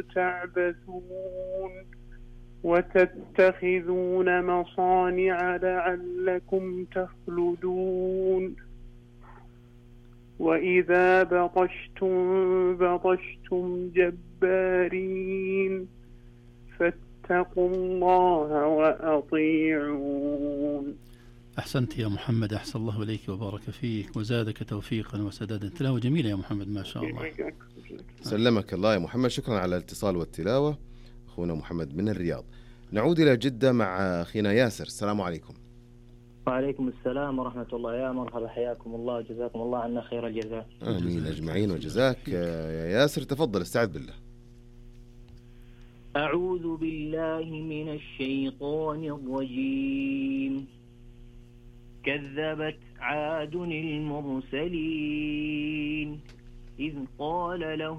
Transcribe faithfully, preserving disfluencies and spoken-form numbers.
تعبثون وتتخذون مصانع لعلكم تخلدون وإذا بطشتم بطشتم جبارين فاتقوا الله وأطيعون. أحسنت يا محمد، أحسن الله إليك وبارك فيك وزادك توفيقا وسدادا. تلاوة جميلة يا محمد ما شاء الله. سلمك الله يا محمد، شكرا على الاتصال والتلاوة أخونا محمد من الرياض. نعود إلى جدة مع أخينا ياسر. السلام عليكم. وعليكم السلام ورحمة الله. يا مرحبا، حياكم الله وجزاكم الله عنا خير الجزاء. آمين أجمعين وجزاك. يا ياسر تفضل استعد بالله. أعوذ بالله من الشيطان الرجيم. كذبت عاد المرسلين إذ قال له